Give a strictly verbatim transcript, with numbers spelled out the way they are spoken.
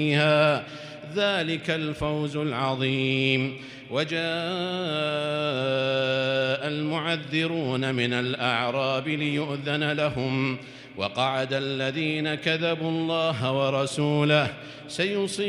فيها ذلك الفوز العظيم. وجاء المعذرون من الأعراب ليؤذن لهم وقعد الذين كذبوا الله ورسوله سيصيب